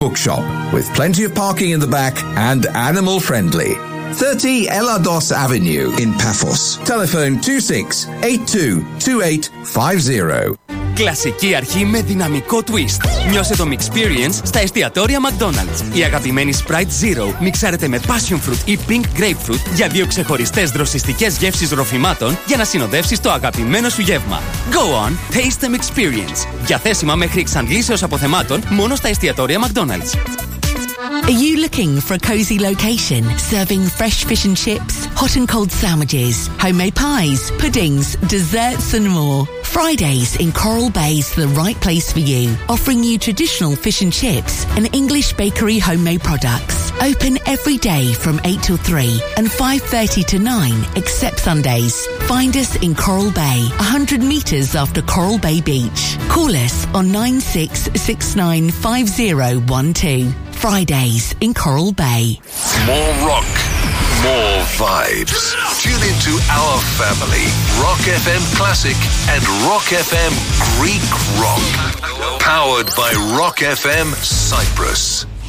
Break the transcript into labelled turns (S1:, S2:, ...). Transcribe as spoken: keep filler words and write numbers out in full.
S1: Bookshop with plenty of parking in the back and animal friendly. thirty Elados Avenue in Paphos. Telephone two six eight two two eight five zero.
S2: Κλασική αρχή με δυναμικό twist. Νιώσε το Mixperience στα εστιατόρια McDonald's. Η αγαπημένη Sprite Zero μιξάρεται με Passion Fruit ή Pink Grapefruit για δύο ξεχωριστές δροσιστικές γεύσεις ροφημάτων για να συνοδεύσεις το αγαπημένο σου γεύμα. Go on, taste the Mixperience. Διαθέσιμα μέχρι εξαντλήσεως αποθεμάτων μόνο στα εστιατόρια McDonald's.
S3: Are you looking for a cozy location, serving fresh fish and chips, hot and cold sandwiches, homemade pies, puddings, desserts and more? Fridays in Coral Bay is the right place for you, offering you traditional fish and chips and English bakery homemade products. Open every day from eight till three and five thirty to nine, except Sundays. Find us in Coral Bay, one hundred metres after Coral Bay Beach. Call us on nine six six nine five zero one two. Fridays in Coral Bay.
S4: More rock, more vibes. Tune into our family, Rock F M Classic and Rock F M Greek Rock. Powered by Rock F M Cyprus.